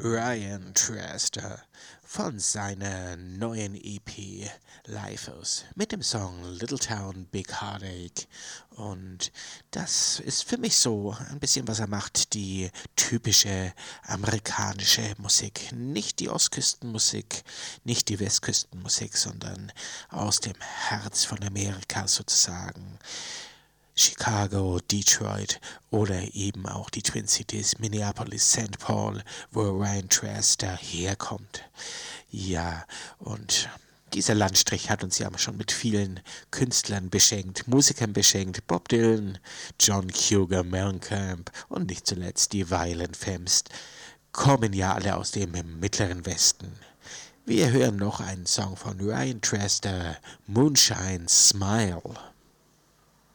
Ryan Traster von seiner neuen EP Lifeos mit dem Song Little Town Big Heartache. Und das ist für mich so ein bisschen, was er macht, die typische amerikanische Musik. Nicht die Ostküstenmusik, nicht die Westküstenmusik, sondern aus dem Herz von Amerika sozusagen. Chicago, Detroit oder eben auch die Twin Cities, Minneapolis, St. Paul, wo Ryan Traster herkommt. Ja, und dieser Landstrich hat uns ja schon mit vielen Künstlern beschenkt, Musikern beschenkt, Bob Dylan, John Cougar Mellencamp und nicht zuletzt die Violent Femmes, kommen ja alle aus dem Mittleren Westen. Wir hören noch einen Song von Ryan Traster, Moonshine Smile.